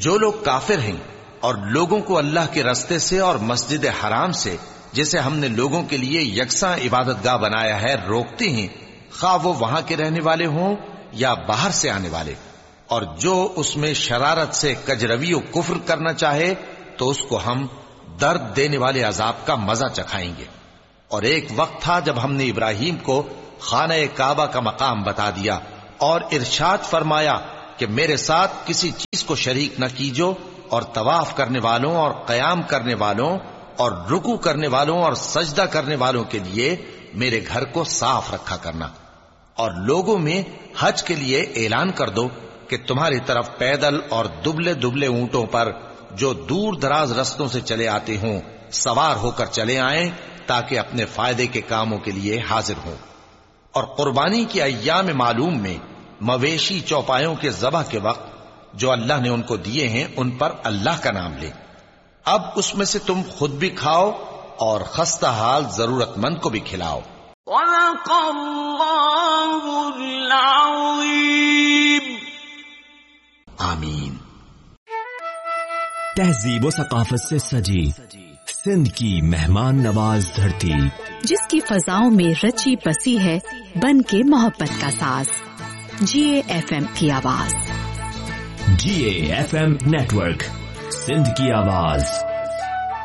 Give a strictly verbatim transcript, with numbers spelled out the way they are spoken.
جو لوگ کافر ہیں اور لوگوں کو اللہ کے رستے سے اور مسجد حرام سے جسے ہم نے لوگوں کے لیے یکساں عبادت گاہ بنایا ہے روکتے ہیں، خواہ وہ وہاں کے رہنے والے ہوں یا باہر سے آنے والے، اور جو اس میں شرارت سے کجروی و کفر کرنا چاہے تو اس کو ہم درد دینے والے عذاب کا مزہ چکھائیں گے۔ اور ایک وقت تھا جب ہم نے ابراہیم کو خانہ کعبہ کا مقام بتا دیا اور ارشاد فرمایا کہ میرے ساتھ کسی چیز کو شریک نہ کیجو، اور طواف کرنے والوں اور قیام کرنے والوں اور رکوع کرنے والوں اور سجدہ کرنے والوں کے لیے میرے گھر کو صاف رکھا کرنا۔ اور لوگوں میں حج کے لیے اعلان کر دو کہ تمہاری طرف پیدل اور دبلے دبلے اونٹوں پر جو دور دراز رستوں سے چلے آتے ہوں سوار ہو کر چلے آئیں، تاکہ اپنے فائدے کے کاموں کے لیے حاضر ہوں۔ اور قربانی کی ایام معلوم میں مویشی چوپایوں کے ذبح کے وقت جو اللہ نے ان کو دیے ہیں ان پر اللہ کا نام لے۔ اب اس میں سے تم خود بھی کھاؤ اور خستہ حال ضرورت مند کو بھی کھلاؤ۔ صدق اللہ العظیم۔ آمین۔ تہذیب و ثقافت سے سجی سندھ کی مہمان نواز دھرتی، جس کی فضاؤں میں رچی بسی ہے بن کے محبت کا ساز، جی اے ایف ایم کی آواز۔ جی A F M network, Sindh کی آواز۔